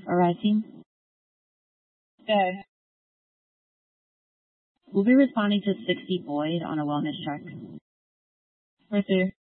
Alright, team? Go. We'll be responding to 60 Boyd on a wellness check. Pursue.